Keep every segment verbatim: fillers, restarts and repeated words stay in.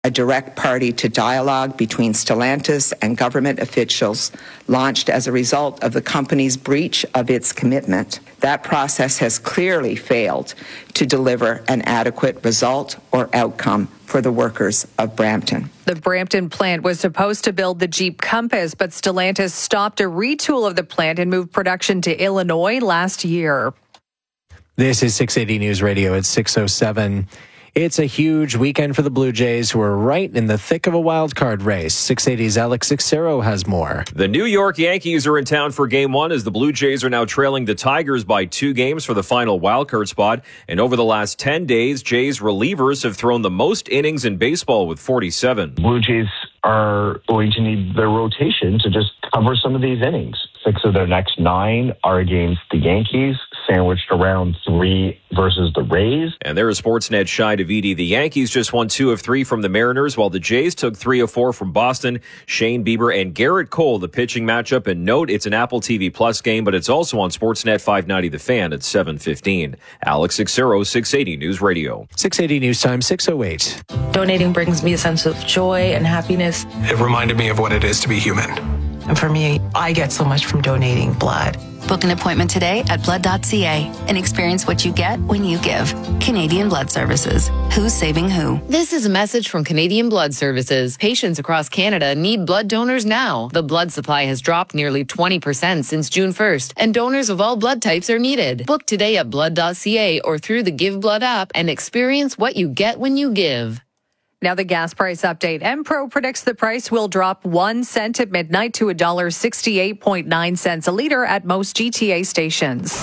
A direct party to dialogue between Stellantis and government officials launched as a result of the company's breach of its commitment. That process has clearly failed to deliver an adequate result or outcome for the workers of Brampton. The Brampton plant was supposed to build the Jeep Compass, but Stellantis stopped a retool of the plant and moved production to Illinois last year. This is six eighty News Radio at six oh seven. It's a huge weekend for the Blue Jays, who are right in the thick of a wild card race. six eighty's Alex Cicero has more. The New York Yankees are in town for Game one as the Blue Jays are now trailing the Tigers by two games for the final wild card spot. And over the last ten days, Jays relievers have thrown the most innings in baseball with forty-seven. Blue Jays are going to need their rotation to just cover some of these innings. Six of their next nine are against the Yankees, sandwiched around three versus the Rays. And there is Sportsnet Shi Davidi. The Yankees just won two of three from the Mariners, while the Jays took three of four from Boston. Shane Bieber and Garrett Cole, the pitching matchup. And note, it's an Apple T V Plus game, but it's also on Sportsnet five ninety The Fan at seven fifteen. Alex Cicero, six eighty News Radio. six eighty News Time, six oh eight. Donating brings me a sense of joy and happiness. It reminded me of what it is to be human. And for me, I get so much from donating blood. Book an appointment today at blood dot c a and experience what you get when you give. Canadian Blood Services. Who's saving who? This is a message from Canadian Blood Services. Patients across Canada need blood donors now. The blood supply has dropped nearly twenty percent since June first, and donors of all blood types are needed. Book today at blood dot c a or through the Give Blood app and experience what you get when you give. Now the gas price update. Empro predicts the price will drop one cent at midnight to one dollar sixty-eight point nine cents a liter at most G T A stations.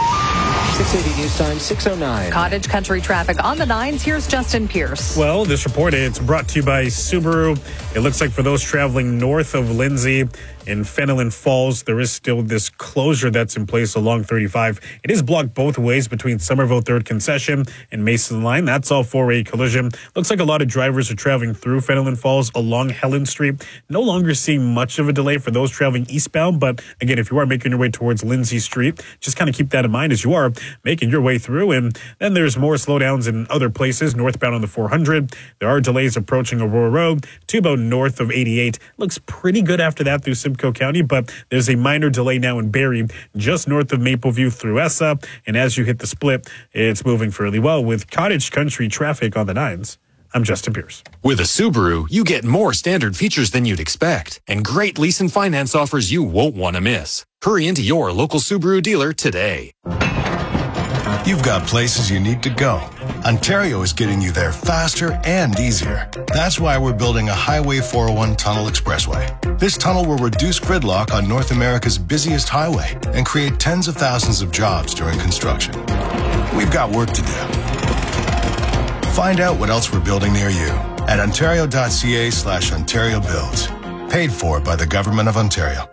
six eighty News Time, six oh nine. Cottage country traffic on the nines. Here's Justin Pierce. Well, this report, it's brought to you by Subaru. It looks like for those traveling north of Lindsay in Fenelon Falls, there is still this closure that's in place along thirty-five. It is blocked both ways between Somerville third Concession and Mason Line. That's all for a collision. Looks like a lot of drivers are traveling through Fenelon Falls along Helen Street. No longer seeing much of a delay for those traveling eastbound. But again, if you are making your way towards Lindsay Street, just kind of keep that in mind as you are making your way through. And then there's more slowdowns in other places. Northbound on the four hundred. There are delays approaching Aurora Road to about north of eighty-eight. Looks pretty good after that through Simcoe County, but there's a minor delay now in Barrie, just north of Mapleview through Essa. And as you hit the split, it's moving fairly well with cottage country traffic on the nines. I'm Justin Pierce. With a Subaru, you get more standard features than you'd expect and great lease and finance offers you won't want to miss. Hurry into your local Subaru dealer today. You've got places you need to go. Ontario is getting you there faster and easier. That's why we're building a Highway four oh one Tunnel Expressway. This tunnel will reduce gridlock on North America's busiest highway and create tens of thousands of jobs during construction. We've got work to do. Find out what else we're building near you at ontario dot c a slash Ontario Builds. Paid for by the Government of Ontario.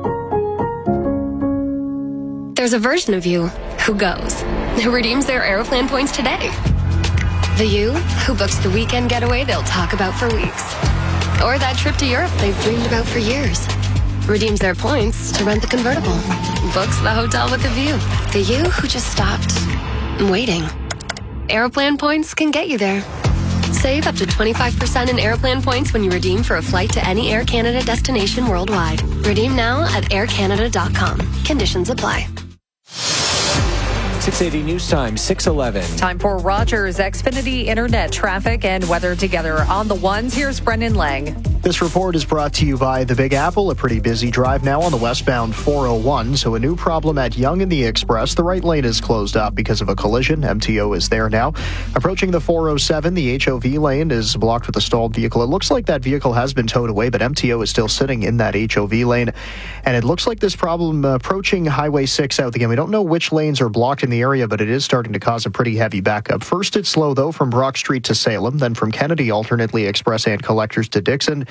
There's a version of you who goes, who redeems their Aeroplan points today. The you who books the weekend getaway they'll talk about for weeks. Or that trip to Europe they've dreamed about for years. Redeems their points to rent the convertible. Books the hotel with a view. The you who just stopped waiting. Aeroplan points can get you there. Save up to twenty-five percent in Aeroplan points when you redeem for a flight to any Air Canada destination worldwide. Redeem now at air canada dot com. Conditions apply. six eighty News Time, six eleven. Time for Rogers Xfinity Internet traffic and weather together on the ones. Here's Brendan Lang. This report is brought to you by the Big Apple. A pretty busy drive now on the westbound four oh one. So a new problem at Yonge and the Express. The right lane is closed up because of a collision. M T O is there now. Approaching the four oh seven, the H O V lane is blocked with a stalled vehicle. It looks like that vehicle has been towed away, but M T O is still sitting in that H O V lane. And it looks like this problem approaching Highway six out again. We don't know which lanes are blocked in the area, but it is starting to cause a pretty heavy backup. First, it's slow, though, from Brock Street to Salem, then from Kennedy, alternately express and collectors to Dixon.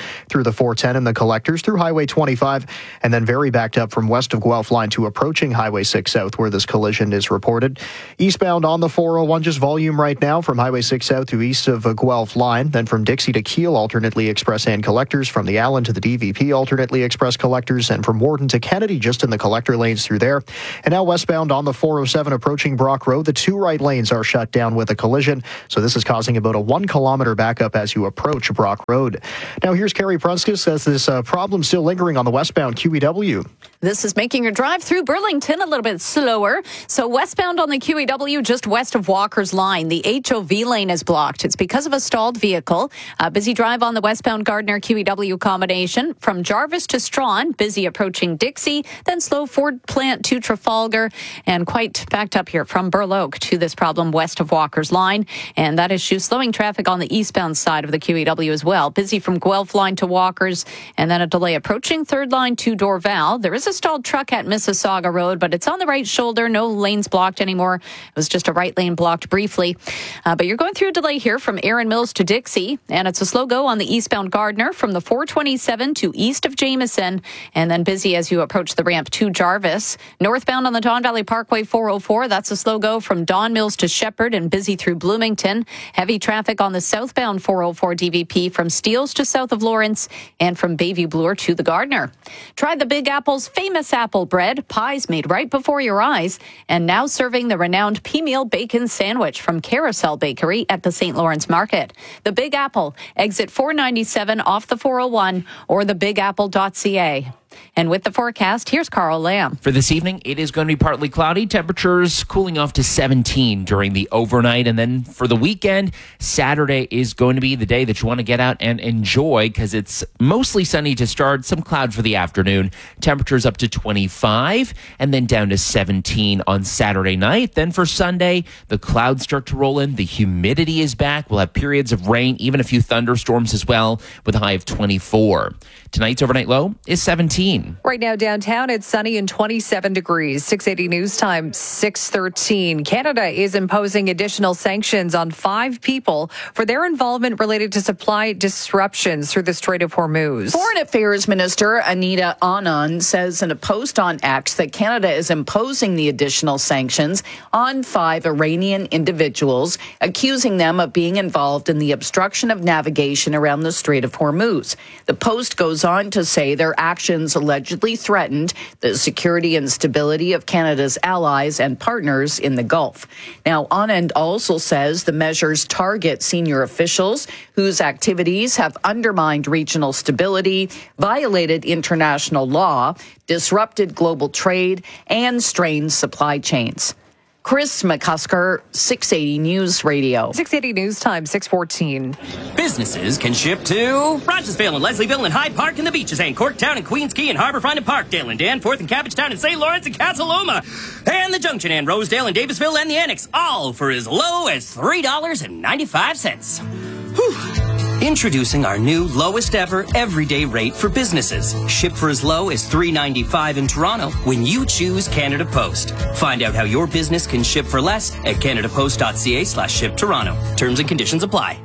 through the four ten and the collectors through Highway twenty-five, and then very backed up from west of Guelph line to approaching Highway six South, where this collision is reported. Eastbound on the four oh one, just volume right now from Highway six South to east of Guelph line, then from Dixie to Kiel, alternately express and collectors, from the Allen to the D V P, alternately express collectors, and from Warden to Kennedy, just in the collector lanes through there. And now westbound on the four oh seven approaching Brock Road, the two right lanes are shut down with a collision, so this is causing about a one kilometer backup as you approach Brock Road. Now here's Carrie Prunskis as this uh, problem still lingering on the westbound Q E W. This is making your drive through Burlington a little bit slower. So westbound on the Q E W, just west of Walker's Line, the H O V lane is blocked. It's because of a stalled vehicle. A busy drive on the westbound Gardner Q E W combination from Jarvis to Strawn, busy approaching Dixie, then slow Ford Plant to Trafalgar, and quite backed up here from Burloak to this problem west of Walker's Line. And that issue slowing traffic on the eastbound side of the Q E W as well. Busy from Guelph line to Walker's, and then a delay approaching third line to Dorval. There is a stalled truck at Mississauga Road, but it's on the right shoulder. No lanes blocked anymore. It was just a right lane blocked briefly. Uh, but you're going through a delay here from Erin Mills to Dixie, and it's a slow go on the eastbound Gardner from the four twenty-seven to east of Jameson, and then busy as you approach the ramp to Jarvis. Northbound on the Don Valley Parkway four oh four, that's a slow go from Don Mills to Shepherd and busy through Bloomington. Heavy traffic on the southbound four oh four D V P from Steeles to south of Lawrence and from Bayview Bloor to the Gardner. Try the Big Apple's famous apple bread, pies made right before your eyes, and now serving the renowned P-Meal Bacon Sandwich from Carousel Bakery at the Saint Lawrence Market. The Big Apple, exit four ninety-seven off the four oh one or the big apple dot c a. And with the forecast, here's Carl Lamb. For this evening, it is going to be partly cloudy. Temperatures cooling off to seventeen during the overnight. And then for the weekend, Saturday is going to be the day that you want to get out and enjoy because it's mostly sunny to start, some cloud for the afternoon. Temperatures up to twenty-five and then down to seventeen on Saturday night. Then for Sunday, the clouds start to roll in. The humidity is back. We'll have periods of rain, even a few thunderstorms as well, with a high of twenty-four. Tonight's overnight low is seventeen. Right now downtown, it's sunny and twenty-seven degrees. six eighty News Time, six thirteen. Canada is imposing additional sanctions on five people for their involvement related to supply disruptions through the Strait of Hormuz. Foreign Affairs Minister Anita Anand says in a post on X that Canada is imposing the additional sanctions on five Iranian individuals, accusing them of being involved in the obstruction of navigation around the Strait of Hormuz. The post goes on to say their actions allegedly threatened the security and stability of Canada's allies and partners in the Gulf. Now, Anand also says the measures target senior officials whose activities have undermined regional stability, violated international law, disrupted global trade, and strained supply chains. Chris McCusker, six eighty News Radio. six eighty News Time, six fourteen. Businesses can ship to Rogersville and Leslieville and Hyde Park and the Beaches and Corktown and Queens Quay and Harbourfront and Parkdale and Danforth and Cabbagetown and Saint Lawrence and Cataloma and the Junction and Rosedale and Davisville and the Annex, all for as low as three dollars and ninety-five cents. Whew. Introducing our new lowest ever everyday rate for businesses. Ship for as low as three dollars and ninety-five cents in Toronto when you choose Canada Post. Find out how your business can ship for less at canadapost.ca slash ship Toronto. Terms and conditions apply.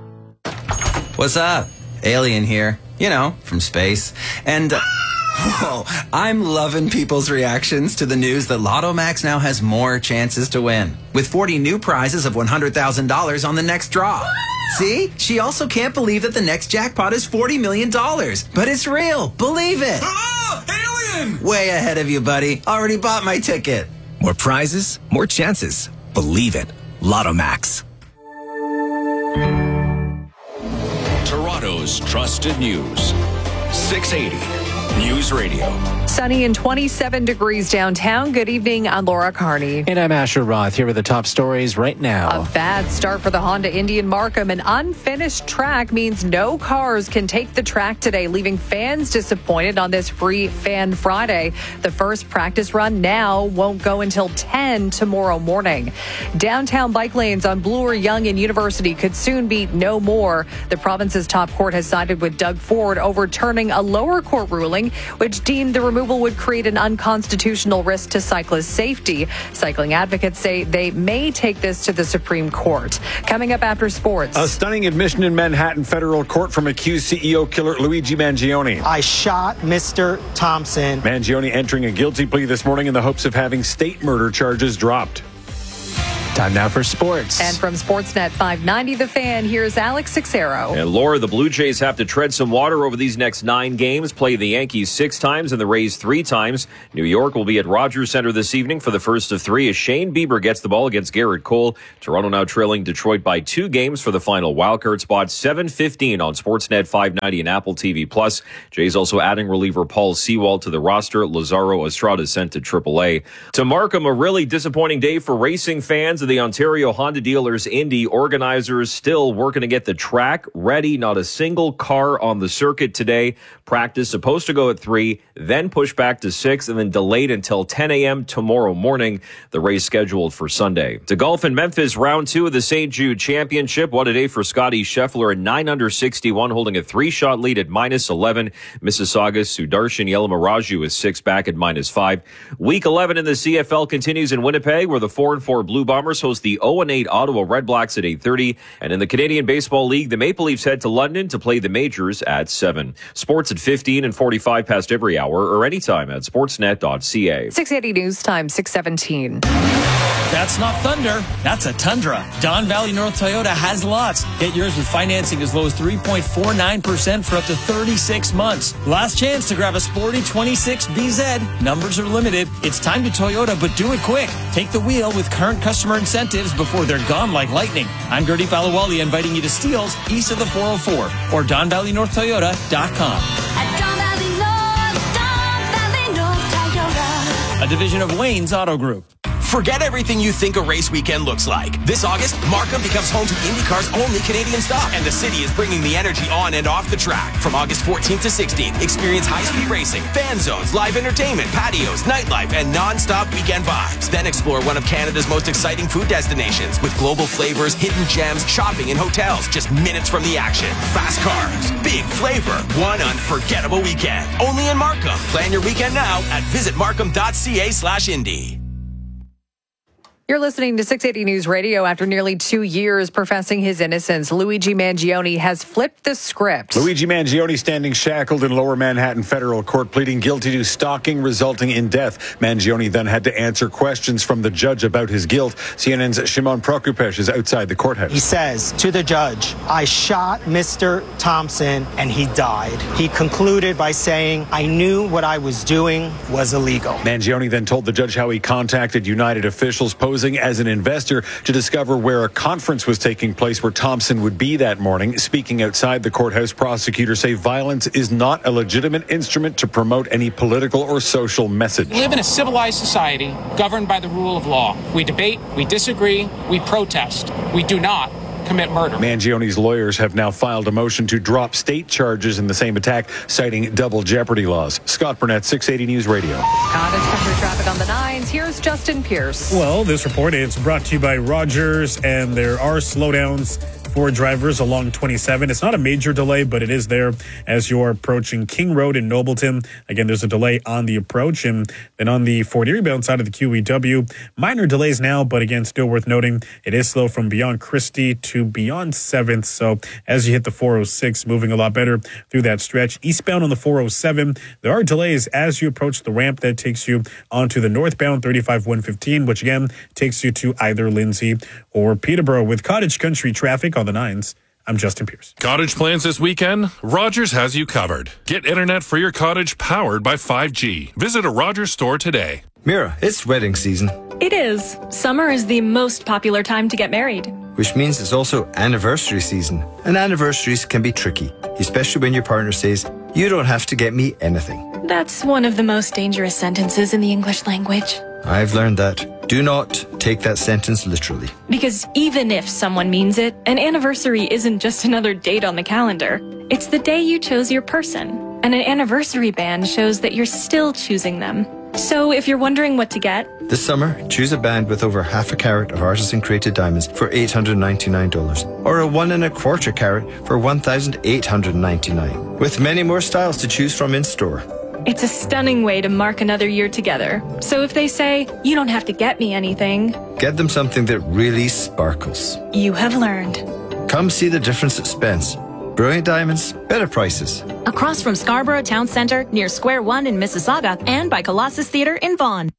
What's up? Alien here. You know, from space. And... Uh, whoa, I'm loving people's reactions to the news that Lotto Max now has more chances to win. With forty new prizes of one hundred thousand dollars on the next draw. See? She also can't believe that the next jackpot is forty million dollars. But it's real. Believe it. Ah, alien! Way ahead of you, buddy. Already bought my ticket. More prizes, more chances. Believe it. Lotto Max. Toronto's trusted news. six eighty News Radio. Sunny and twenty-seven degrees downtown. Good evening. I'm Laura Carney. And I'm Asher Roth. Here are the top stories right now. A bad start for the Honda Indian Markham. An unfinished track means no cars can take the track today, leaving fans disappointed on this free Fan Friday. The first practice run now won't go until ten tomorrow morning. Downtown bike lanes on Bloor, Yonge, and University could soon be no more. The province's top court has sided with Doug Ford, overturning a lower court ruling ruling, which deemed the removal would create an unconstitutional risk to cyclist safety. Cycling advocates say they may take this to the Supreme Court. Coming up after sports. A stunning admission in Manhattan federal court from accused C E O killer Luigi Mangione. I shot Mister Thompson. Mangione entering a guilty plea this morning in the hopes of having state murder charges dropped. Time now for sports. And from Sportsnet five ninety The Fan, here's Alex Sixero. And Laura, the Blue Jays have to tread some water over these next nine games, play the Yankees six times and the Rays three times. New York will be at Rogers Center this evening for the first of three as Shane Bieber gets the ball against Garrett Cole. Toronto now trailing Detroit by two games for the final wildcard spot, seven fifteen on Sportsnet five ninety and Apple T V Plus. Jays also adding reliever Paul Sewald to the roster. Lazaro Estrada sent to triple A. To Markham, a really disappointing day for racing fans of the Ontario Honda Dealers Indy. Organizers still working to get the track ready. Not a single car on the circuit today. Practice supposed to go at three, then pushed back to six, and then delayed until ten a.m. tomorrow morning. The race scheduled for Sunday. To golf in Memphis, round two of the Saint Jude Championship. What a day for Scotty Scheffler, a nine under sixty-one, holding a three-shot lead at minus eleven. Mississauga's Sudarshan Yelamaraju is six back at minus five. Week eleven in the C F L continues in Winnipeg, where the four and four Blue Bombers host the oh and eight Ottawa Redblacks at eight thirty. And in the Canadian Baseball League, the Maple Leafs head to London to play the Majors at seven. Sports at fifteen and forty-five past every hour or anytime at sportsnet dot c a. six eighty News Time, six seventeen. That's not thunder. That's a Tundra. Don Valley North Toyota has lots. Get yours with financing as low as three point four nine percent for up to thirty-six months. Last chance to grab a sporty twenty-six B Z. Numbers are limited. It's time to Toyota, but do it quick. Take the wheel with current customer incentives before they're gone like lightning. I'm Gurdeep Alawali inviting you to Steeles east of the four oh four or don valley north toyota dot com. A division of Wayne's Auto Group. Forget everything you think a race weekend looks like. This August, Markham becomes home to IndyCar's only Canadian stop, and the city is bringing the energy on and off the track. From August fourteenth to sixteenth, experience high-speed racing, fan zones, live entertainment, patios, nightlife, and non-stop weekend vibes. Then explore one of Canada's most exciting food destinations with global flavors, hidden gems, shopping, and hotels just minutes from the action. Fast cars, big flavor, one unforgettable weekend. Only in Markham. Plan your weekend now at visit markham dot c a slash indy. You're listening to six eighty News Radio. After nearly two years professing his innocence, Luigi Mangione has flipped the script. Luigi Mangione standing shackled in Lower Manhattan federal court, pleading guilty to stalking resulting in death. Mangione then had to answer questions from the judge about his guilt. C N N's Shimon Prokupecz is outside the courthouse. He says to the judge, I shot Mister Thompson and he died. He concluded by saying, I knew what I was doing was illegal. Mangione then told the judge how he contacted United officials posing as an investor to discover where a conference was taking place where Thompson would be that morning. Speaking outside the courthouse, prosecutors say violence is not a legitimate instrument to promote any political or social message. We live in a civilized society governed by the rule of law. We debate, we disagree, we protest. We do not commit murder. Mangione's lawyers have now filed a motion to drop state charges in the same attack, citing double jeopardy laws. Scott Burnett, six eighty News Radio. Cottage country traffic on the nines. Here's Justin Pierce. Well, this report is brought to you by Rogers, and there are slowdowns for drivers along twenty-seven. It's not a major delay, but it is there as you're approaching King Road in Nobleton. Again, there's a delay on the approach. And then on the Fort Erie bound side of the Q E W, minor delays now, but again, still worth noting, it is slow from beyond Christie to beyond seventh. So as you hit the four oh six, moving a lot better through that stretch. Eastbound on the four oh seven, there are delays as you approach the ramp that takes you onto the northbound thirty-five one fifteen, which again takes you to either Lindsay or Peterborough. With Cottage Country traffic on the nines, I'm Justin Pierce. Cottage plans this weekend? Rogers has you covered. Get internet for your cottage powered by five G. Visit a Rogers store today. Mira, it's wedding season. It is. Summer is the most popular time to get married. Which means it's also anniversary season. And anniversaries can be tricky, especially when your partner says, you don't have to get me anything. That's one of the most dangerous sentences in the English language. I've learned that. Do not take that sentence literally. Because even if someone means it, an anniversary isn't just another date on the calendar. It's the day you chose your person. And an anniversary band shows that you're still choosing them. So if you're wondering what to get, this summer, choose a band with over half a carat of artisan-created diamonds for eight hundred ninety-nine dollars, or a one and a quarter carat for one thousand eight hundred ninety-nine dollars, with many more styles to choose from in store. It's a stunning way to mark another year together. So if they say, you don't have to get me anything, Get them something that really sparkles. you have learned. Come see the difference at Spence. Brilliant diamonds, better prices. Across from Scarborough Town Centre, near Square One in Mississauga, and by Colossus Theatre in Vaughan.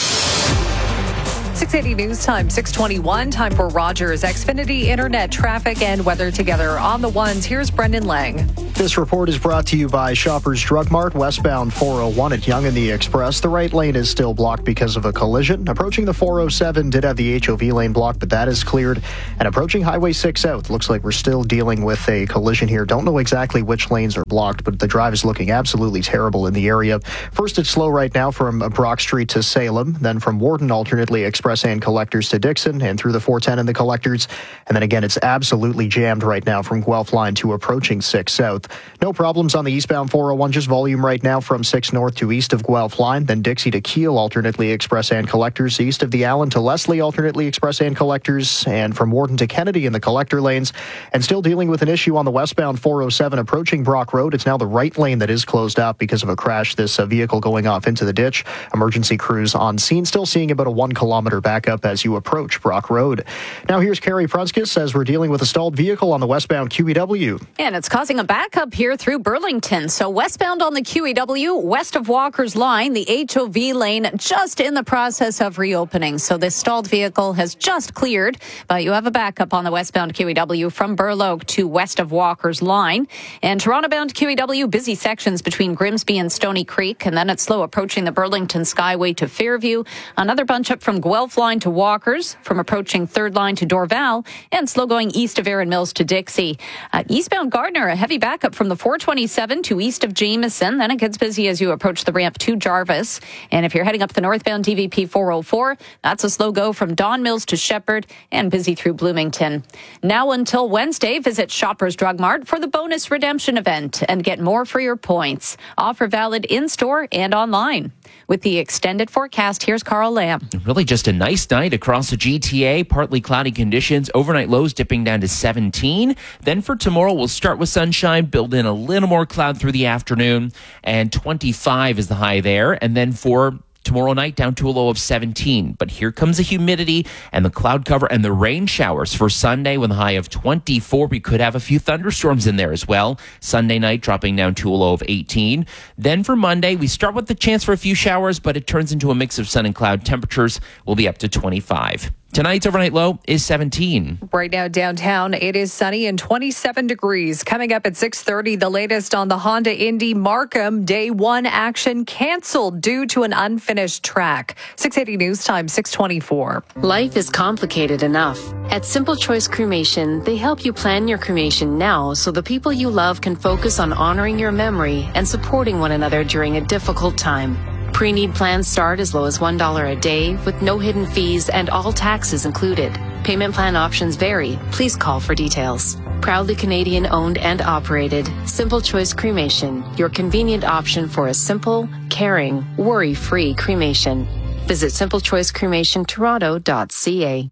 six eighty News Time, six twenty-one. Time for Rogers Xfinity Internet traffic and weather together on the ones. Here's Brendan Lang. This report is brought to you by Shoppers Drug Mart, westbound four oh one at Yonge and the Express. The right lane is still blocked because of a collision. Approaching the four oh seven did have the H O V lane blocked, but that is cleared. And approaching Highway six South, looks like we're still dealing with a collision here. Don't know exactly which lanes are blocked, but the drive is looking absolutely terrible in the area. First, it's slow right now from Brock Street to Salem, then from Wharton, alternately Express and Collectors to Dixon, and through the four ten and the Collectors. And then again, it's absolutely jammed right now from Guelph line to approaching six South. No problems on the eastbound four oh one, just volume right now from six North to east of Guelph line, then Dixie to Kiel, alternately Express and Collectors, east of the Allen to Leslie, alternately Express and Collectors, and from Wharton to Kennedy in the Collector lanes. And still dealing with an issue on the westbound four oh seven approaching Brock Road. It's now the right lane that is closed up because of a crash, this uh, vehicle going off into the ditch. Emergency crews on scene, still seeing about a one kilometer backup as you approach Brock Road. Now here's Carrie Prunskis as we're dealing with a stalled vehicle on the westbound Q E W. And it's causing a backup here through Burlington. So westbound on the Q E W, west of Walker's Line, the H O V lane just in the process of reopening. So this stalled vehicle has just cleared, but you have a backup on the westbound Q E W from Burloak to west of Walker's Line. And Toronto-bound Q E W, busy sections between Grimsby and Stony Creek, and then it's slow approaching the Burlington Skyway to Fairview. Another bunch up from Guelph Line to Walkers, from approaching Third Line to Dorval, and slow going east of Erin Mills to Dixie. Uh, eastbound Gardner, a heavy backup from the four twenty-seven to east of Jameson. Then it gets busy as you approach the ramp to Jarvis. And if you're heading up the northbound D V P four oh four, that's a slow go from Don Mills to Shepherd and busy through Bloomington. Now until Wednesday, visit Shoppers Drug Mart for the bonus redemption event and get more for your points. Offer valid in-store and online. With the extended forecast, here's Carl Lamb. Really just a nice night across the G T A. Partly cloudy conditions. Overnight lows dipping down to seventeen. Then for tomorrow, we'll start with sunshine, build in a little more cloud through the afternoon, and twenty-five is the high there. And then for tomorrow night, down to a low of seventeen. But here comes the humidity and the cloud cover and the rain showers for Sunday with a high of twenty-four. We could have a few thunderstorms in there as well. Sunday night dropping down to a low of eighteen. Then for Monday, we start with the chance for a few showers, but it turns into a mix of sun and cloud. Temperatures will be up to twenty-five. Tonight's overnight low is seventeen. Right now downtown, it is sunny and twenty-seven degrees. Coming up at six thirty, the latest on the Honda Indy Markham Day one action canceled due to an unfinished track. six eighty News Time, six twenty-four. Life is complicated enough. At Simple Choice Cremation, they help you plan your cremation now so the people you love can focus on honoring your memory and supporting one another during a difficult time. Pre-need plans start as low as one dollar a day with no hidden fees and all taxes included. Payment plan options vary. Please call for details. Proudly Canadian owned and operated, Simple Choice Cremation, your convenient option for a simple, caring, worry-free cremation. Visit simple choice cremation toronto dot c a.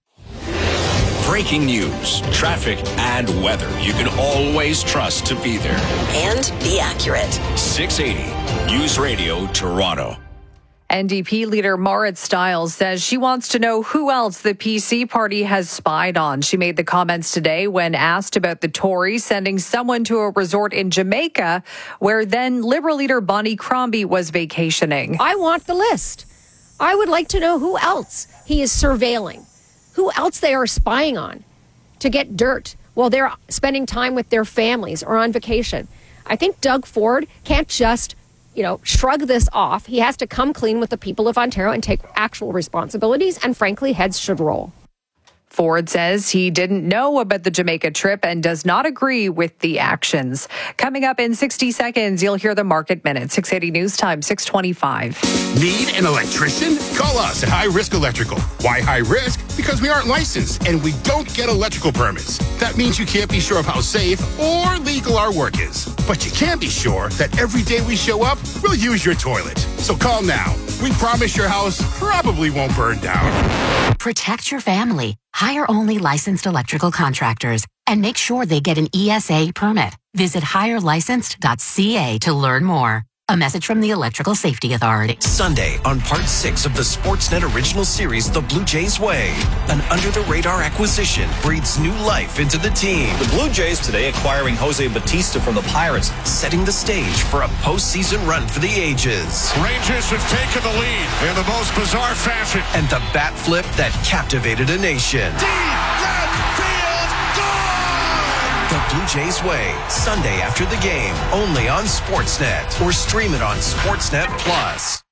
Breaking news, traffic, and weather you can always trust to be there. And be accurate. six eighty News Radio Toronto. N D P leader Marit Stiles says she wants to know who else the P C party has spied on. She made the comments today when asked about the Tories sending someone to a resort in Jamaica where then Liberal leader Bonnie Crombie was vacationing. I want the list. I would like to know who else he is surveilling, who else they are spying on to get dirt while they're spending time with their families or on vacation. I think Doug Ford can't just you know, shrug this off. He has to come clean with the people of Ontario and take actual responsibilities, and frankly, heads should roll. Ford says he didn't know about the Jamaica trip and does not agree with the actions. Coming up in sixty seconds, you'll hear the Market Minute. six eighty News Time, six twenty-five. Need an electrician? Call us at High Risk Electrical. Why high risk? Because we aren't licensed and we don't get electrical permits. That means you can't be sure of how safe or legal our work is. But you can be sure that every day we show up, we'll use your toilet. So call now. We promise your house probably won't burn down. Protect your family. Hire only licensed electrical contractors and make sure they get an E S A permit. Visit hire licensed dot c a to learn more. A message from the Electrical Safety Authority. Sunday on part six of the Sportsnet original series, The Blue Jays Way. An under-the-radar acquisition breathes new life into the team. The Blue Jays today acquiring Jose Batista from the Pirates, setting the stage for a postseason run for the ages. Rangers have taken the lead in the most bizarre fashion. And the bat flip that captivated a nation. Deep left field, gone! The Blue Jays Way, Sunday after the game, only on Sportsnet, or stream it on Sportsnet Plus.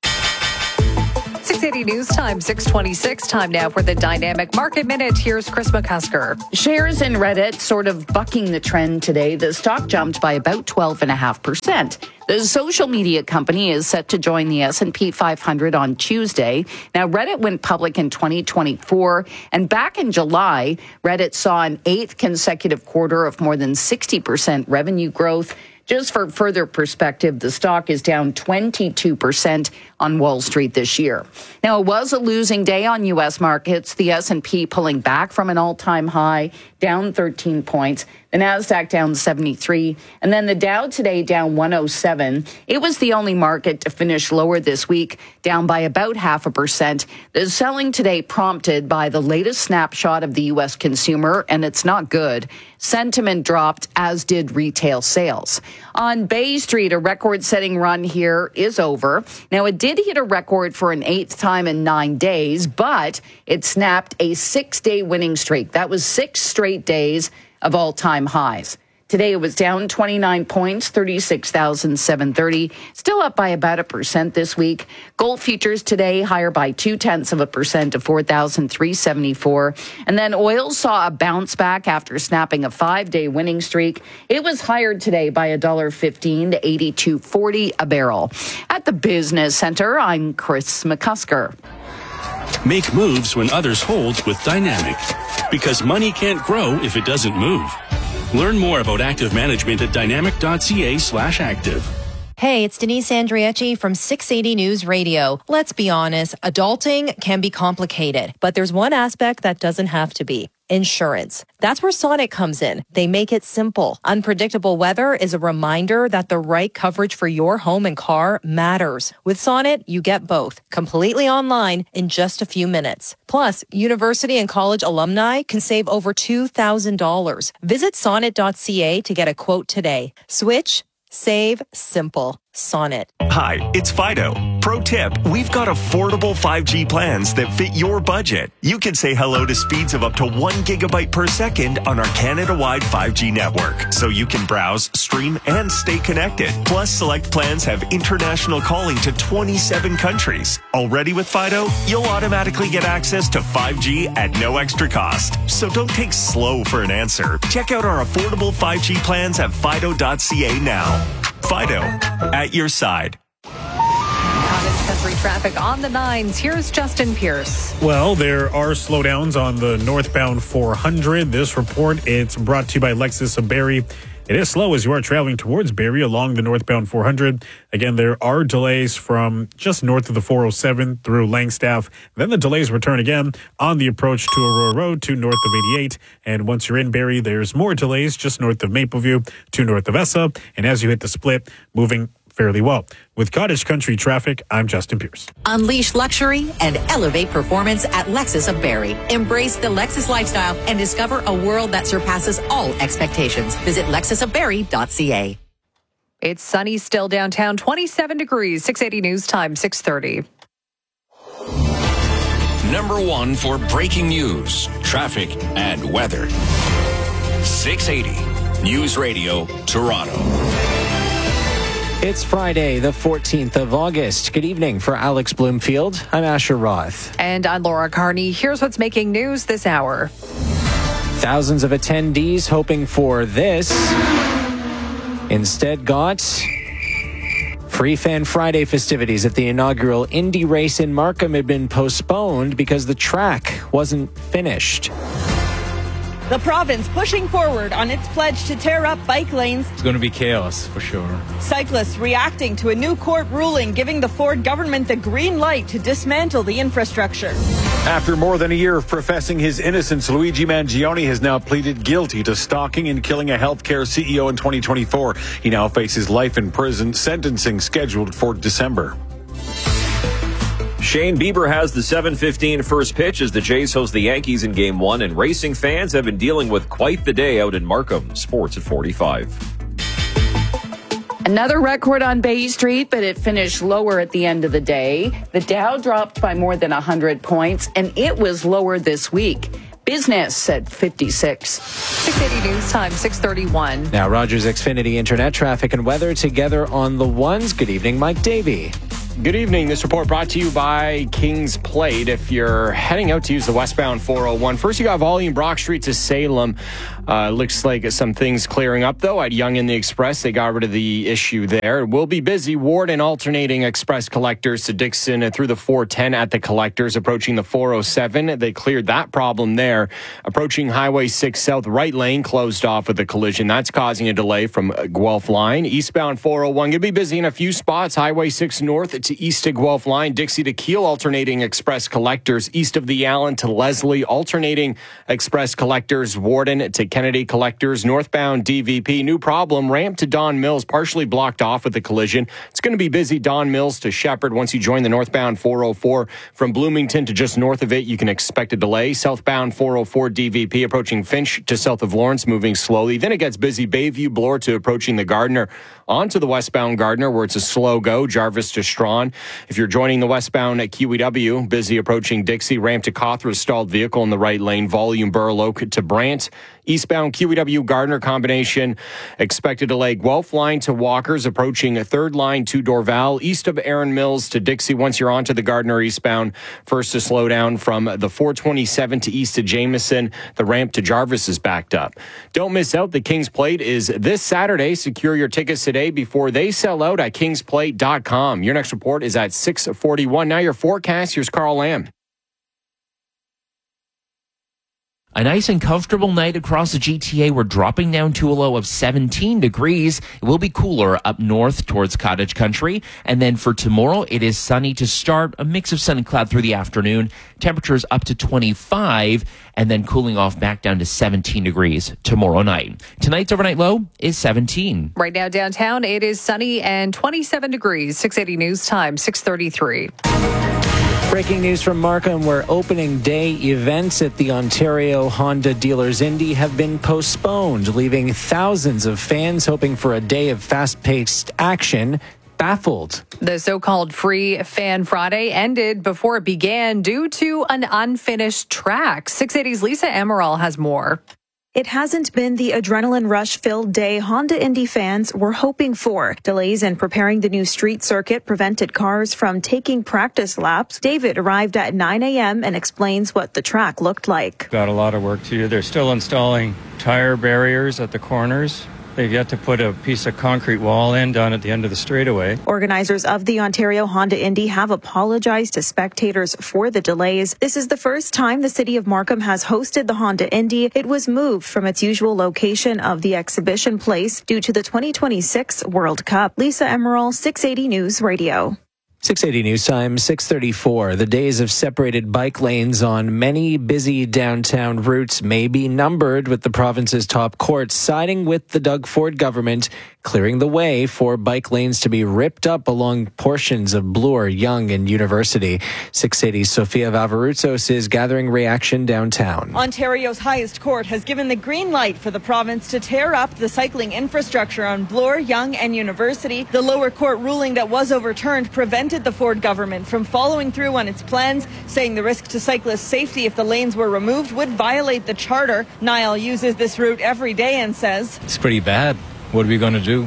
six eighty News Time, six twenty-six. Time now for the Dynamic Market Minute. Here's Chris McCusker. Shares in Reddit sort of bucking the trend today. The stock jumped by about twelve point five percent. The social media company is set to join the S and P five hundred on Tuesday. Now, Reddit went public in twenty twenty-four, and back in July, Reddit saw an eighth consecutive quarter of more than sixty percent revenue growth. Just for further perspective, the stock is down twenty-two percent on Wall Street this year. Now, it was a losing day on U S markets, the S and P pulling back from an all-time high, down thirteen points. The Nasdaq down seventy-three, and then the Dow today down one oh seven. It was the only market to finish lower this week, down by about half a percent. The selling today prompted by the latest snapshot of the U S consumer, and it's not good. Sentiment dropped, as did retail sales. On Bay Street, a record-setting run here is over. Now, it did hit a record for an eighth time in nine days, but it snapped a six-day winning streak. That was six straight days of all-time highs. Today, it was down twenty-nine points, thirty-six thousand seven hundred thirty, still up by about a percent this week. Gold futures today higher by two-tenths of a percent to four thousand three hundred seventy-four. And then oil saw a bounce back after snapping a five-day winning streak. It was higher today by one dollar fifteen to eighty-two forty a barrel. At the Business Center, I'm Chris McCusker. Make moves when others hold with Dynamic, because money can't grow if it doesn't move. Learn more about active management at dynamic.ca slash active. Hey, it's Denise Andriecci from six eighty News Radio. Let's be honest, adulting can be complicated, but there's one aspect that doesn't have to be. Insurance. That's where Sonnet comes in. They make it simple. Unpredictable weather is a reminder that the right coverage for your home and car matters. With Sonnet, you get both, completely online in just a few minutes. Plus, university and college alumni can save over two thousand dollars. Visit sonnet dot c a to get a quote today. Switch, save, simple. Sonnet. Hi, it's Fido. Pro tip, we've got affordable five G plans that fit your budget. You can say hello to speeds of up to one gigabyte per second on our Canada-wide five G network, so you can browse, stream, and stay connected. Plus, select plans have international calling to twenty-seven countries. Already with Fido, you'll automatically get access to five G at no extra cost. So don't take slow for an answer. Check out our affordable five G plans at fido dot c a now. Fido, at your side. Cottage Country traffic on the nines. Here's Justin Pierce. Well, there are slowdowns on the northbound four hundred. This report, it's brought to you by Lexus of Barrie. It is slow as you are traveling towards Barrie along the northbound four hundred. Again, there are delays from just north of the four oh seven through Langstaff. Then the delays return again on the approach to Aurora Road to north of eighty-eight. And once you're in Barrie, there's more delays just north of Mapleview to north of Essa. And as you hit the split, moving fairly well. With Cottage Country traffic, I'm Justin Pierce. Unleash luxury and elevate performance at Lexus of Barrie. Embrace the Lexus lifestyle and discover a world that surpasses all expectations. Visit lexus of barrie dot c a. It's sunny still downtown, twenty-seven degrees, six eighty News Time, six thirty. Number one for breaking news, traffic, and weather. six eighty News Radio, Toronto. It's Friday, the fourteenth of August. Good evening for Alex Bloomfield. I'm Asher Roth. And I'm Laura Carney. Here's what's making news this hour. Thousands of attendees hoping for this instead got Free Fan Friday festivities at the inaugural Indy race in Markham had been postponed because the track wasn't finished. The province pushing forward on its pledge to tear up bike lanes. It's going to be chaos, for sure. Cyclists reacting to a new court ruling giving the Ford government the green light to dismantle the infrastructure. After more than a year of professing his innocence, Luigi Mangione has now pleaded guilty to stalking and killing a healthcare C E O in twenty twenty-four. He now faces life in prison, sentencing scheduled for December. Shane Bieber has the seven fifteen first pitch as the Jays host the Yankees in Game one, and racing fans have been dealing with quite the day out in Markham. Sports at forty-five. Another record on Bay Street, but it finished lower at the end of the day. The Dow dropped by more than one hundred points, and it was lower this week. Business at fifty-six. six eighty News Time, six thirty-one. Now, Rogers Xfinity Internet traffic and weather together on the ones. Good evening, Mike Davey. Good evening. This report brought to you by Kings Plate. If you're heading out to use the westbound four oh one, first you got volume Brock Street to Salem. Uh, looks like some things clearing up, though. At Yonge and the Express, they got rid of the issue there. It will be busy. Ward and alternating express collectors to Dixon and through the four ten at the collectors. Approaching the four oh seven, they cleared that problem there. Approaching Highway six South, right lane closed off with a collision. That's causing a delay from Guelph line. Eastbound four oh one, going to be busy in a few spots. Highway six North to east to Guelph line. Dixie to Kiel, alternating express collectors. East of the Allen to Leslie, alternating express collectors. Warden to Kennedy collectors. Northbound D V P, new problem. Ramp to Don Mills, partially blocked off with the collision. It's going to be busy Don Mills to Shepherd. Once you join the northbound four oh four from Bloomington to just north of it, you can expect a delay. Southbound four oh four D V P approaching Finch to south of Lawrence, moving slowly. Then it gets busy Bayview, Bloor to approaching the Gardner. Onto the westbound Gardner, where it's a slow go. Jarvis to Strawn. If you're joining the westbound at Q E W, busy approaching Dixie. Ramp to Cawthra, stalled vehicle in the right lane. Volume Burloak to Brant. Eastbound Q E W Gardner combination. Expected delay Guelph line to Walkers, approaching a third line to Dorval. East of Aaron Mills to Dixie. Once you're onto the Gardner eastbound, first to slow down from the four twenty-seven to east to Jameson. The ramp to Jarvis is backed up. Don't miss out. The Kings Plate is this Saturday. Secure your tickets today before they sell out at kings plate dot com. Your next report is at six forty-one. Now your forecast. Here's Carl Lamb. A nice and comfortable night across the G T A. We're dropping down to a low of seventeen degrees. It will be cooler up north towards Cottage Country. And then for tomorrow, it is sunny to start, a mix of sun and cloud through the afternoon. Temperatures up to twenty-five, and then cooling off back down to seventeen degrees tomorrow night. Tonight's overnight low is seventeen. Right now downtown, it is sunny and twenty-seven degrees. six eighty News Time, six thirty-three. Breaking news from Markham, where opening day events at the Ontario Honda Dealers Indy have been postponed, leaving thousands of fans hoping for a day of fast-paced action baffled. The so-called Free Fan Friday ended before it began due to an unfinished track. six eighty's Lisa Emerald has more. It hasn't been the adrenaline rush-filled day Honda Indy fans were hoping for. Delays in preparing the new street circuit prevented cars from taking practice laps. David arrived at nine a.m. and explains what the track looked like. Got a lot of work to do. They're still installing tire barriers at the corners. They've yet to put a piece of concrete wall in down at the end of the straightaway. Organizers of the Ontario Honda Indy have apologized to spectators for the delays. This is the first time the city of Markham has hosted the Honda Indy. It was moved from its usual location of the exhibition place due to the twenty twenty-six World Cup. Lisa Emerald, six eighty News Radio. six eighty News Time, six thirty-four. The days of separated bike lanes on many busy downtown routes may be numbered, with the province's top courts siding with the Doug Ford government, clearing the way for bike lanes to be ripped up along portions of Bloor, Yonge, and University. six eighty's Sofia Vavarutsos is gathering reaction downtown. Ontario's highest court has given the green light for the province to tear up the cycling infrastructure on Bloor, Yonge, and University. The lower court ruling that was overturned prevented the Ford government from following through on its plans, saying the risk to cyclist safety if the lanes were removed would violate the charter. Niall uses this route every day and says, "It's pretty bad. What are we going to do?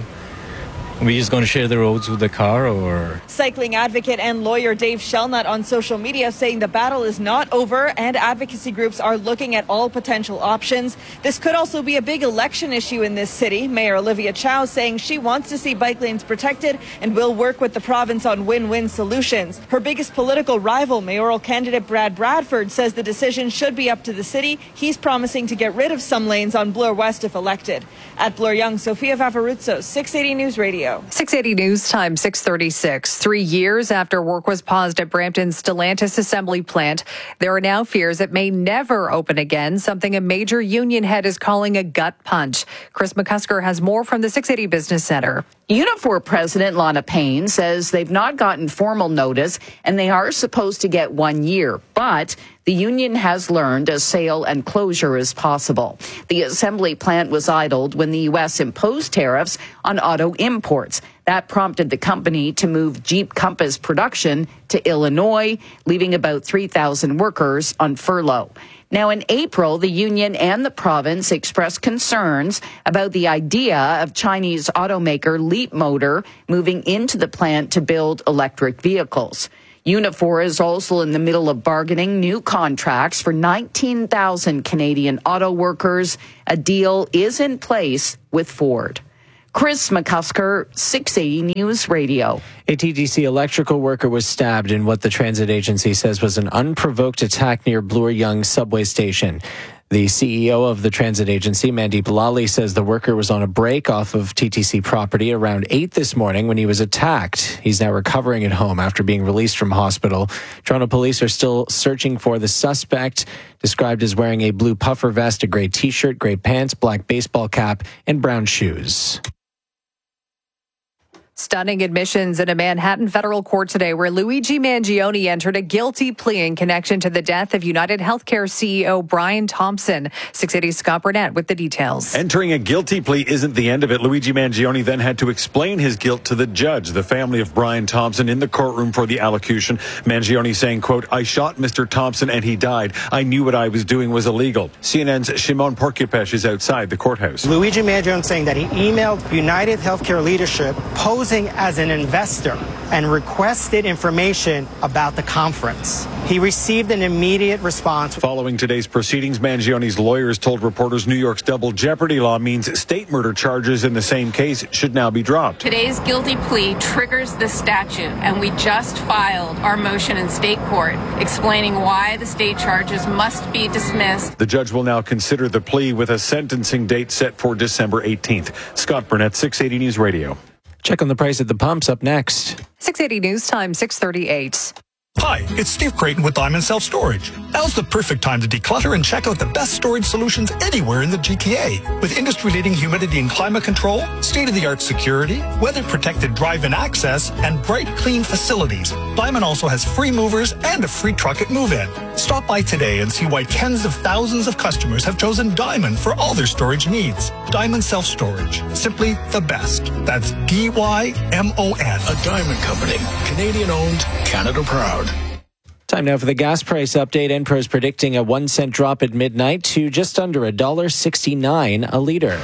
Are we just going to share the roads with the car, or?" Cycling advocate and lawyer Dave Shelnut on social media saying the battle is not over and advocacy groups are looking at all potential options. This could also be a big election issue in this city. Mayor Olivia Chow saying she wants to see bike lanes protected and will work with the province on win-win solutions. Her biggest political rival, mayoral candidate Brad Bradford, says the decision should be up to the city. He's promising to get rid of some lanes on Bloor West if elected. At Bloor Yonge, Sofia Vavarutsos, six eighty News Radio. Radio. six eighty News Time, six thirty-six. Three years after work was paused at Brampton's Stellantis assembly plant, there are now fears it may never open again, something a major union head is calling a gut punch. Chris McCusker has more from the six eighty Business Center. Unifor President Lana Payne says they've not gotten formal notice and they are supposed to get one year, but the union has learned a sale and closure is possible. The assembly plant was idled when the U S imposed tariffs on auto imports. That prompted the company to move Jeep Compass production to Illinois, leaving about three thousand workers on furlough. Now, in April, the union and the province expressed concerns about the idea of Chinese automaker Leapmotor moving into the plant to build electric vehicles. Unifor is also in the middle of bargaining new contracts for nineteen thousand Canadian auto workers. A deal is in place with Ford. Chris McCusker, six eighty News Radio. A T T C electrical worker was stabbed in what the transit agency says was an unprovoked attack near Bloor Yonge subway station. The C E O of the transit agency, Mandeep Lally, says the worker was on a break off of T T C property around eight this morning when he was attacked. He's now recovering at home after being released from hospital. Toronto police are still searching for the suspect, described as wearing a blue puffer vest, a gray T-shirt, gray pants, black baseball cap, and brown shoes. Stunning admissions in a Manhattan federal court today where Luigi Mangione entered a guilty plea in connection to the death of United Healthcare C E O Brian Thompson. six eighty Scott Burnett with the details. Entering a guilty plea isn't the end of it. Luigi Mangione then had to explain his guilt to the judge, the family of Brian Thompson, in the courtroom for the allocution. Mangione saying, quote, "I shot Mister Thompson and he died. I knew what I was doing was illegal." C N N's Shimon Porcupech is outside the courthouse. Luigi Mangione saying that he emailed United Healthcare leadership posing as an investor and requested information about the conference. He received an immediate response. Following today's proceedings, Mangione's lawyers told reporters New York's double jeopardy law means state murder charges in the same case should now be dropped. Today's guilty plea triggers the statute, and we just filed our motion in state court explaining why the state charges must be dismissed. The judge will now consider the plea with a sentencing date set for December eighteenth. Scott Burnett, six eighty News Radio. Check on the price at the pumps up next. six eighty News Time, six thirty-eight. Hi, it's Steve Creighton with Diamond Self Storage. Now's the perfect time to declutter and check out the best storage solutions anywhere in the G T A. With industry-leading humidity and climate control, state-of-the-art security, weather-protected drive-in access, and bright, clean facilities, Diamond also has free movers and a free truck at move-in. Stop by today and see why tens of thousands of customers have chosen Diamond for all their storage needs. Diamond Self Storage. Simply the best. That's D Y M O N. A Diamond Company. Canadian-owned, Canada proud. Time now for the gas price update. Enpro is predicting a one cent drop at midnight to just under one dollar sixty-nine a litre.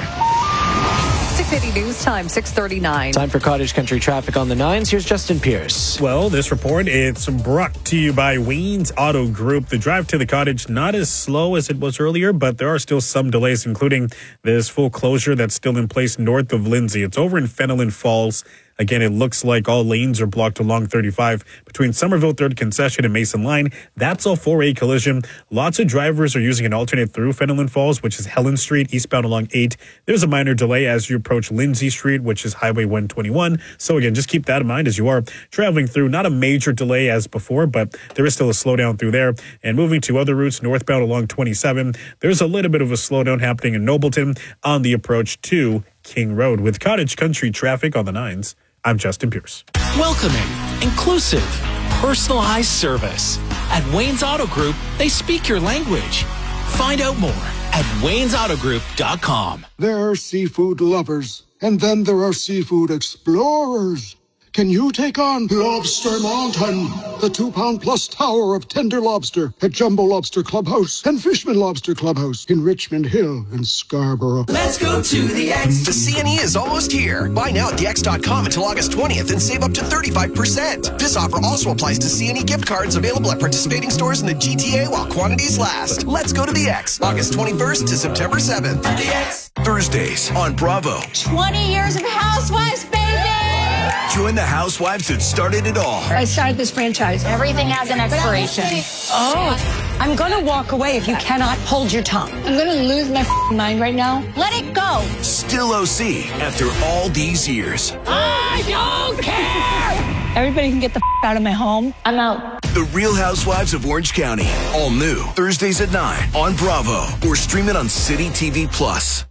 six eighty News Time, six thirty-nine. Time for Cottage Country traffic on the nines. Here's Justin Pierce. Well, this report, it's brought to you by Wayne's Auto Group. The drive to the cottage, not as slow as it was earlier, but there are still some delays, including this full closure that's still in place north of Lindsay. It's over in Fenelon Falls. Again, it looks like all lanes are blocked along thirty-five between Somerville third Concession and Mason Line. That's a four A collision. Lots of drivers are using an alternate through Fenelon Falls, which is Helen Street, eastbound along eight. There's a minor delay as you approach Lindsay Street, which is Highway one twenty-one. So again, just keep that in mind as you are traveling through. Not a major delay as before, but there is still a slowdown through there. And moving to other routes, northbound along twenty-seven, there's a little bit of a slowdown happening in Nobleton on the approach to King Road. With Cottage Country traffic on the nines, I'm Justin Pierce. Welcoming, inclusive, personalized service. At Wayne's Auto Group, they speak your language. Find out more at waynes auto group dot com. There are seafood lovers, and then there are seafood explorers. Can you take on Lobster Mountain, the two-pound plus tower of tender lobster at Jumbo Lobster Clubhouse and Fishman Lobster Clubhouse in Richmond Hill and Scarborough? Let's go to the X. The C N E is almost here. Buy now at the x dot com until August twentieth and save up to thirty-five percent. This offer also applies to C N E gift cards available at participating stores in the G T A while quantities last. Let's go to the X, August twenty-first to September seventh. The X. Thursdays on Bravo. twenty years of Housewives, baby! Join the housewives that started it all. I started this franchise. Everything has an expiration. Oh. I'm going to walk away if you cannot hold your tongue. I'm going to lose my mind right now. Let it go. Still O C after all these years. I don't care. Everybody can get the out of my home. I'm out. The Real Housewives of Orange County. All new. Thursdays at nine on Bravo or stream it on City T V Plus.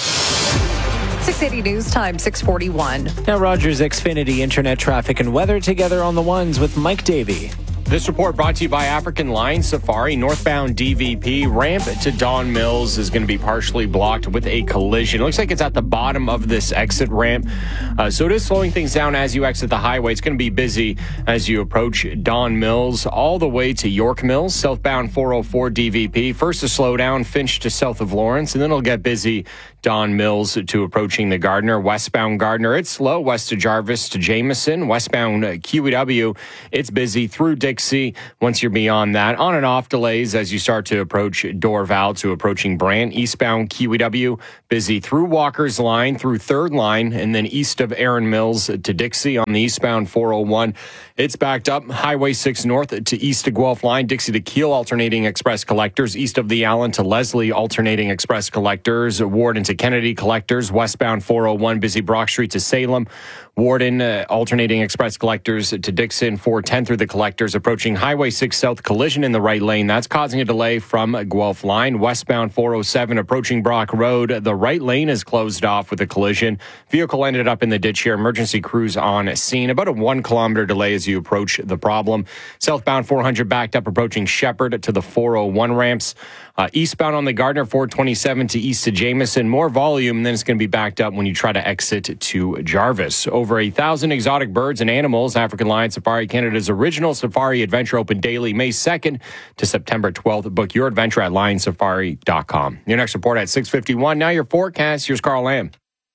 six eighty News Time, six forty-one. Now Rogers Xfinity internet traffic and weather together on the ones with Mike Davey. This report brought to you by African Line Safari. Northbound D V P ramp to Don Mills is going to be partially blocked with a collision. It looks like it's at the bottom of this exit ramp. Uh, so it is slowing things down as you exit the highway. It's going to be busy as you approach Don Mills all the way to York Mills. Southbound four oh four D V P. First to slow down, Finch to south of Lawrence, and then it'll get busy Don Mills to approaching the Gardner. Westbound Gardner, it's slow. West to Jarvis to Jameson. Westbound Q E W, it's busy through Dixie. Once you're beyond that, on and off delays as you start to approach Dorval to approaching Brant. Eastbound Q E W, busy through Walker's Line, through Third Line, and then east of Aaron Mills to Dixie on the eastbound four oh one. It's backed up. Highway six north to east to Guelph Line, Dixie to Kiel alternating express collectors, east of the Allen to Leslie alternating express collectors, Warden to Kennedy collectors, westbound four oh one, busy Brock Street to Salem, Warden uh, alternating express collectors to Dixon, four ten through the collectors, approaching Highway six south, collision in the right lane. That's causing a delay from Guelph Line. Westbound four oh seven, approaching Brock Road. The right lane is closed off with a collision. Vehicle ended up in the ditch here. Emergency crews on scene. About a one kilometer delay as you approach the problem. Southbound four hundred backed up, approaching Shepherd to the four oh one ramps. Uh, eastbound on the Gardner, four twenty-seven to east to Jameson. More volume, and then it's going to be backed up when you try to exit to Jarvis. Over a thousand exotic birds and animals. African Lion Safari, Canada's original safari adventure, open daily May second to September twelfth. Book your adventure at lion safari dot com. Your next report at six fifty-one. Now your forecast. Here's Carl Lamb.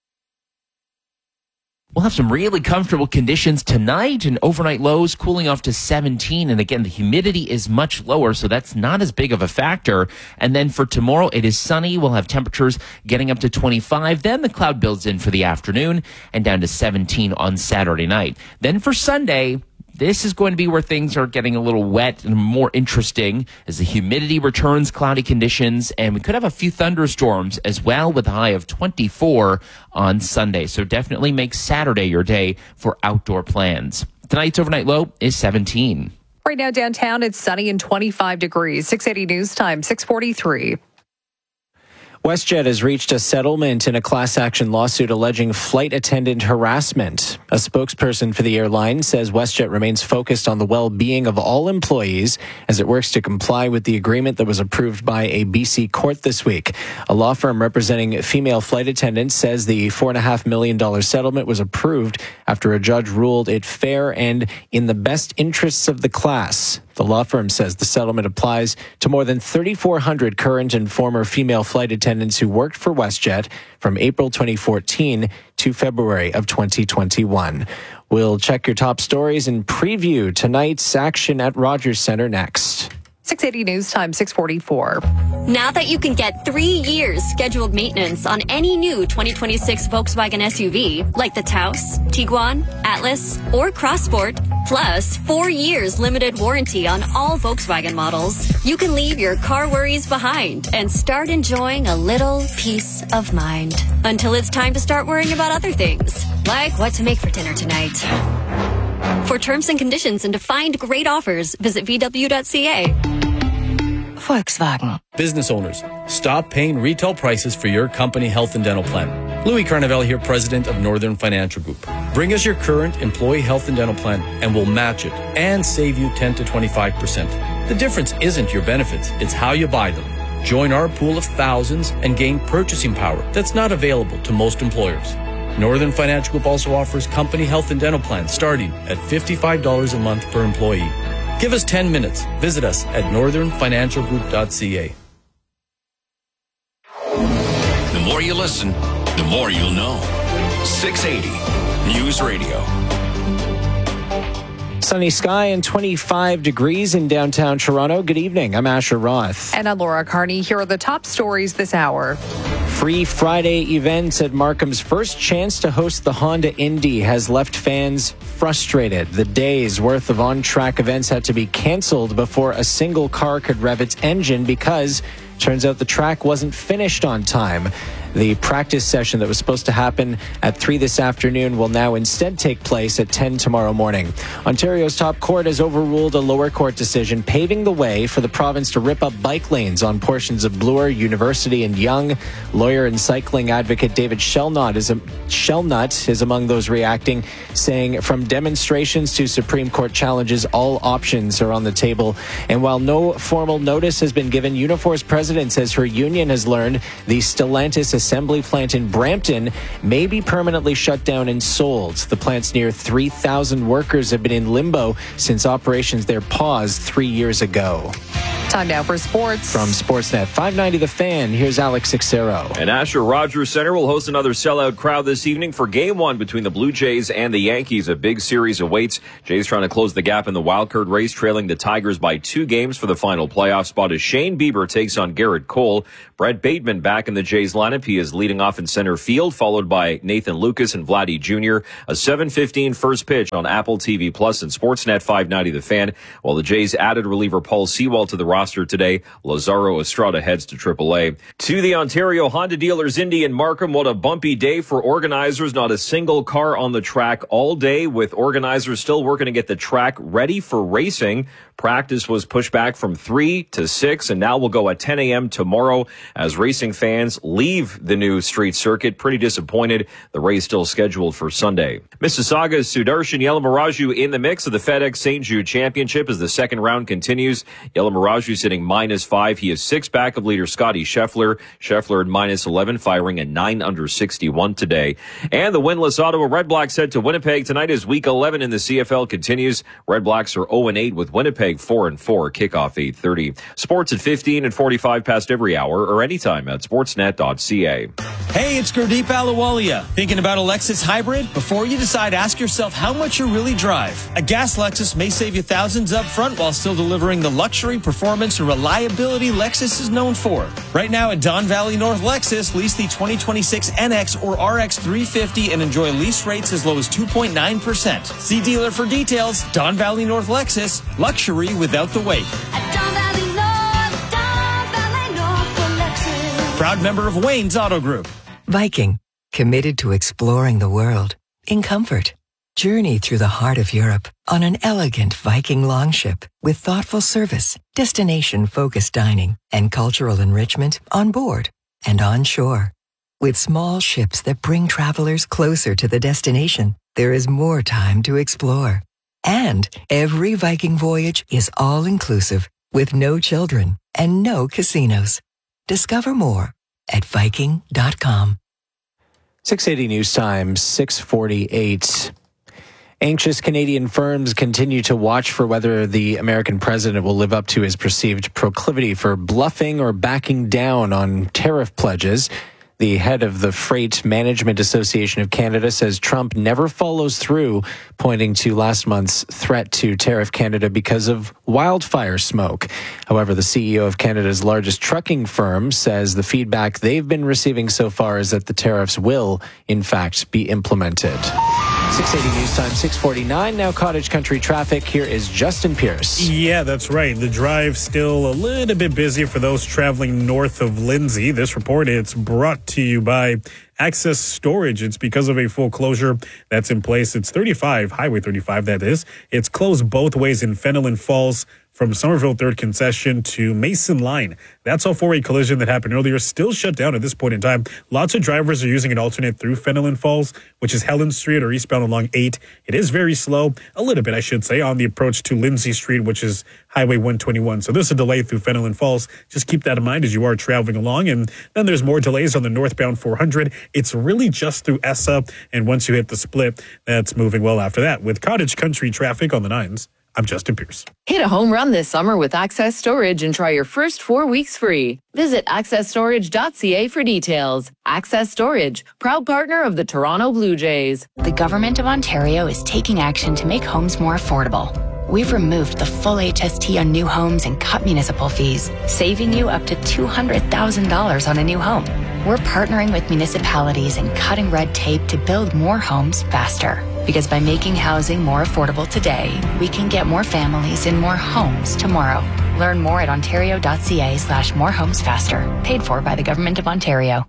We'll have some really comfortable conditions tonight and overnight lows cooling off to seventeen. And again, the humidity is much lower, so that's not as big of a factor. And then for tomorrow, it is sunny. We'll have temperatures getting up to twenty-five. Then the cloud builds in for the afternoon and down to seventeen on Saturday night. Then for Sunday, this is going to be where things are getting a little wet and more interesting as the humidity returns, cloudy conditions, and we could have a few thunderstorms as well with a high of twenty-four on Sunday. So definitely make Saturday your day for outdoor plans. Tonight's overnight low is seventeen. Right now downtown, it's sunny and twenty-five degrees. six eighty News Time, six forty-three. WestJet has reached a settlement in a class action lawsuit alleging flight attendant harassment. A spokesperson for the airline says WestJet remains focused on the well-being of all employees as it works to comply with the agreement that was approved by a B C court this week. A law firm representing female flight attendants says the four point five million dollars settlement was approved after a judge ruled it fair and in the best interests of the class. The law firm says the settlement applies to more than thirty-four hundred current and former female flight attendants who worked for WestJet from April twenty fourteen to February of twenty twenty-one. We'll check your top stories and preview tonight's action at Rogers Centre next. six eighty News Time, six forty-four. Now that you can get three years scheduled maintenance on any new twenty twenty-six Volkswagen S U V, like the Taos, Tiguan, Atlas, or Crossport, plus four years limited warranty on all Volkswagen models, you can leave your car worries behind and start enjoying a little peace of mind. Until it's time to start worrying about other things, like what to make for dinner tonight. For terms and conditions and to find great offers, visit v w dot c a. Volkswagen. Business owners, stop paying retail prices for your company health and dental plan. Louis Carnevale here, president of Northern Financial Group. Bring us your current employee health and dental plan and we'll match it and save you ten to twenty-five percent. The difference isn't your benefits, it's how you buy them. Join our pool of thousands and gain purchasing power that's not available to most employers. Northern Financial Group also offers company health and dental plans starting at fifty-five dollars a month per employee. Give us ten minutes. Visit us at northern financial group dot c a. The more you listen, the more you'll know. six eighty News Radio. Sunny sky and twenty-five degrees in downtown Toronto. Good evening. I'm Asher Roth. And I'm Laura Carney. Here are the top stories this hour. Free Friday event at Markham's first chance to host the Honda Indy has left fans frustrated. The day's worth of on-track events had to be canceled before a single car could rev its engine because turns out the track wasn't finished on time. The practice session that was supposed to happen at three this afternoon will now instead take place at ten tomorrow morning. Ontario's top court has overruled a lower court decision, paving the way for the province to rip up bike lanes on portions of Bloor, University, and Yonge. Lawyer and cycling advocate David Shellnut is, a, Shellnut is among those reacting, saying from demonstrations to Supreme Court challenges, all options are on the table. And while no formal notice has been given, Unifor's president says her union has learned the Stellantis assembly plant in Brampton may be permanently shut down and sold. The plant's near three thousand workers have been in limbo since operations there paused three years ago. Time now for sports. From Sportsnet five ninety The Fan, here's Alex Sixero. And Asher Rogers Center will host another sellout crowd this evening for game one between the Blue Jays and the Yankees. A big series awaits. Jays trying to close the gap in the wildcard race, trailing the Tigers by two games for the final playoff spot as Shane Bieber takes on Garrett Cole. Brett Bateman back in the Jays lineup. He is leading off in center field, followed by Nathan Lucas and Vladdy Junior A seven fifteen first pitch on Apple T V Plus and Sportsnet five ninety The Fan. While the Jays added reliever Paul Sewald to the roster today, Lazaro Estrada heads to triple A. To the Ontario Honda Dealers Indy in Markham, what a bumpy day for organizers. Not a single car on the track all day, with organizers still working to get the track ready for racing. Practice was pushed back from three to six, and now will go at ten a.m. tomorrow as racing fans leave the new street circuit. Pretty disappointed. The race still scheduled for Sunday. Mississauga's Sudarshan Yalamaraju in the mix of the FedEx Saint Jude Championship as the second round continues. Yalamaraju sitting minus five. He is six back of leader Scotty Scheffler. Scheffler at minus eleven, firing a nine under sixty-one today. And the winless Ottawa Red Blacks head to Winnipeg tonight as week eleven in the C F L continues. Red Blacks are oh and eight with Winnipeg four and four. Kickoff eight thirty. Sports at fifteen and forty-five past every hour or anytime at sportsnet dot c a. Hey, it's Gurdeep Ahluwalia. Thinking about a Lexus hybrid? Before you decide, ask yourself how much you really drive. A gas Lexus may save you thousands up front while still delivering the luxury, performance, and reliability Lexus is known for. Right now at Don Valley North Lexus, lease the twenty twenty-six N X or R X three fifty and enjoy lease rates as low as two point nine percent. See dealer for details. Don Valley North Lexus, luxury without the wait. Proud member of Wayne's Auto Group. Viking, committed to exploring the world in comfort. Journey through the heart of Europe on an elegant Viking longship with thoughtful service, destination-focused dining, and cultural enrichment on board and on shore. With small ships that bring travelers closer to the destination, there is more time to explore. And every Viking voyage is all-inclusive with no children and no casinos. Discover more at Viking dot com. six eighty News Time, six forty-eight. Anxious Canadian firms continue to watch for whether the American president will live up to his perceived proclivity for bluffing or backing down on tariff pledges. The head of the Freight Management Association of Canada says Trump never follows through, pointing to last month's threat to tariff Canada because of wildfire smoke. However, the C E O of Canada's largest trucking firm says the feedback they've been receiving so far is that the tariffs will, in fact, be implemented. six eighty News Time, six forty-nine. Now Cottage Country traffic. Here is Justin Pierce. Yeah, that's right. The drive still a little bit busy for those traveling north of Lindsay. This report, it's brought to you by Access Storage. It's because of a full closure that's in place. It's thirty-five, Highway thirty-five, that is. It's closed both ways in Fenelon Falls from Somerville third Concession to Mason Line. That's all four-way collision that happened earlier. Still shut down at this point in time. Lots of drivers are using an alternate through Fenelon Falls, which is Helen Street or eastbound along eight. It is very slow, a little bit, I should say, on the approach to Lindsay Street, which is Highway one twenty-one. So there's a delay through Fenelon Falls. Just keep that in mind as you are traveling along. And then there's more delays on the northbound four hundred. It's really just through Essa. And once you hit the split, that's moving well after that. With Cottage Country traffic on the nines, I'm Justin Pierce. Hit a home run this summer with Access Storage and try your first four weeks free. Visit access storage dot c a for details. Access Storage, proud partner of the Toronto Blue Jays. The Government of Ontario is taking action to make homes more affordable. We've removed the full H S T on new homes and cut municipal fees, saving you up to two hundred thousand dollars on a new home. We're partnering with municipalities and cutting red tape to build more homes faster. Because by making housing more affordable today, we can get more families in more homes tomorrow. Learn more at ontario.ca slash more homes faster. Paid for by the Government of Ontario.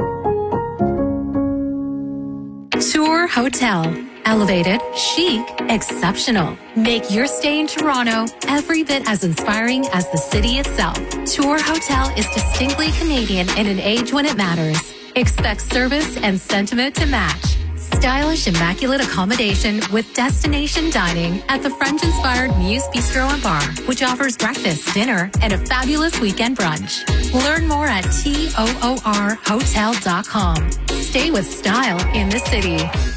Tour Hotel. Elevated, chic, exceptional. Make your stay in Toronto every bit as inspiring as the city itself. Tour Hotel is distinctly Canadian in an age when it matters. Expect service and sentiment to match. Stylish, immaculate accommodation with destination dining at the French-inspired Muse Bistro and Bar, which offers breakfast, dinner, and a fabulous weekend brunch. Learn more at toor hotel dot com. Stay with style in the city.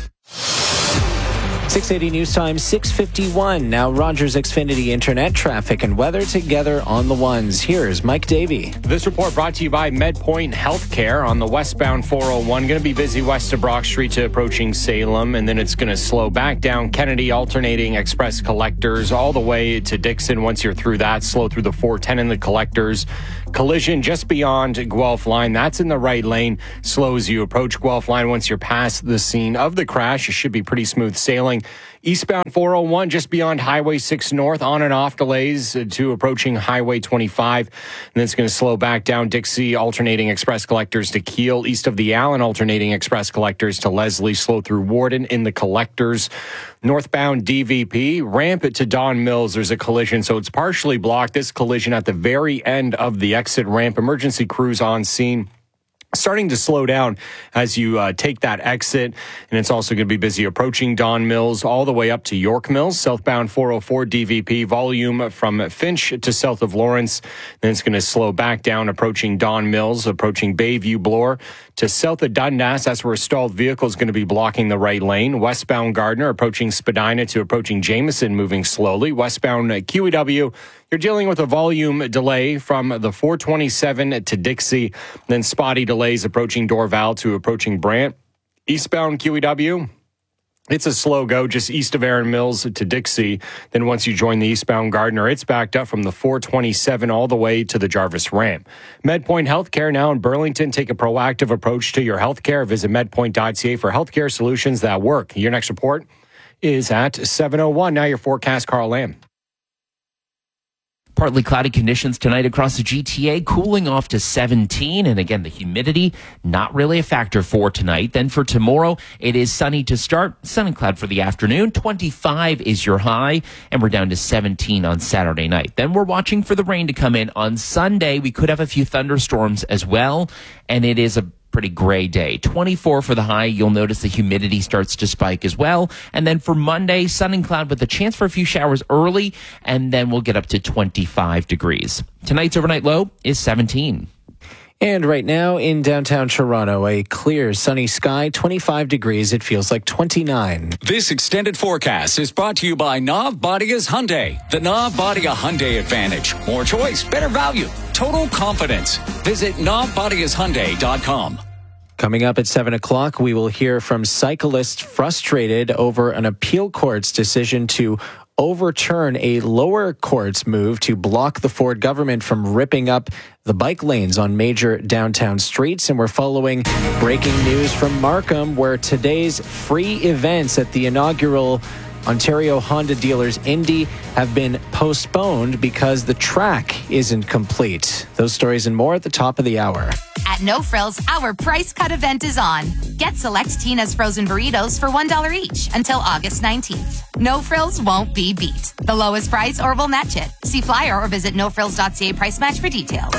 six eighty News Time, six fifty-one. Now Rogers Xfinity Internet traffic and weather together on the ones. Here's Mike Davey. This report brought to you by MedPoint Healthcare on the westbound four oh one. Going to be busy west of Brock Street to approaching Salem, and then it's going to slow back down Kennedy, alternating express collectors all the way to Dixon. Once you're through that, slow through the four ten in the collectors. Collision just beyond Guelph Line. That's in the right lane. Slow as you approach Guelph Line. Once you're past the scene of the crash, it should be pretty smooth sailing. Eastbound four oh one, just beyond Highway six North, on and off delays to approaching Highway twenty-five. And then it's going to slow back down Dixie, alternating express collectors to Keele. East of the Allen, alternating express collectors to Leslie. Slow through Warden in the collectors. Northbound D V P, ramp it to Don Mills. There's a collision, so it's partially blocked. This collision at the very end of the exit ramp. Emergency crews on scene. Starting to slow down as you uh, take that exit, and it's also going to be busy approaching Don Mills all the way up to York Mills. Southbound four oh four D V P, volume from Finch to south of Lawrence. Then it's going to slow back down approaching Don Mills, approaching Bayview Bloor to south of Dundas. That's where a stalled vehicle is going to be blocking the right lane. Westbound Gardner approaching Spadina to approaching Jameson, moving slowly. Westbound Q E W, you're dealing with a volume delay from the four twenty-seven to Dixie, then spotty delays approaching Dorval to approaching Brant. Eastbound Q E W, it's a slow go just east of Erin Mills to Dixie. Then once you join the eastbound Gardner, it's backed up from the four twenty-seven all the way to the Jarvis ramp. MedPoint Healthcare now in Burlington. Take a proactive approach to your healthcare. Visit medpoint dot c a for healthcare solutions that work. Your next report is at seven oh one. Now your forecast, Carl Lamb. Partly cloudy conditions tonight across the G T A, cooling off to seventeen. And again, the humidity, not really a factor for tonight. Then for tomorrow, it is sunny to start, sun and cloud for the afternoon. twenty-five is your high, and we're down to seventeen on Saturday night. Then we're watching for the rain to come in on Sunday. We could have a few thunderstorms as well, and it is a pretty gray day. twenty-four for the high. You'll notice the humidity starts to spike as well. And then for Monday, sun and cloud with a chance for a few showers early, and then we'll get up to twenty-five degrees. Tonight's overnight low is seventeen. And right now in downtown Toronto, a clear sunny sky, twenty-five degrees. It feels like twenty-nine. This extended forecast is brought to you by Navbadia's Hyundai. The Navbadia Hyundai Advantage. More choice, better value, total confidence. Visit navbadias hyundai dot com. Coming up at seven o'clock, we will hear from cyclists frustrated over an appeal court's decision to overturn a lower court's move to block the Ford government from ripping up the bike lanes on major downtown streets. And we're following breaking news from Markham, where today's free events at the inaugural Ontario Honda Dealers Indy have been postponed because the track isn't complete. Those stories and more at the top of the hour. At No Frills, our price cut event is on. Get select Tina's frozen burritos for one dollar each until August nineteenth. No Frills won't be beat. The lowest price or we'll match it. See flyer or visit no frills dot c a price match for details.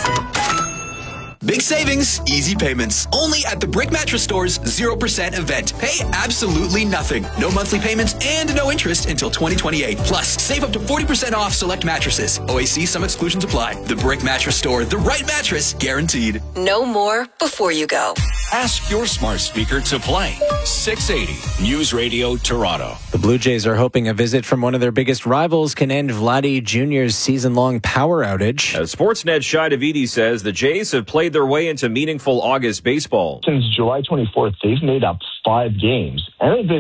Big savings, easy payments. Only at the Brick Mattress Store's zero percent event. Pay absolutely nothing. No monthly payments and no interest until twenty twenty-eight. Plus, save up to forty percent off select mattresses. O A C, some exclusions apply. The Brick Mattress Store, the right mattress guaranteed. Know more before you go. Ask your smart speaker to play. six eighty News Radio Toronto. The Blue Jays are hoping a visit from one of their biggest rivals can end Vladdy Junior's season-long power outage. As Sportsnet's Shai Davidi says, the Jays have played their way into meaningful August baseball. Since July twenty-fourth, they've made up five games, and they've been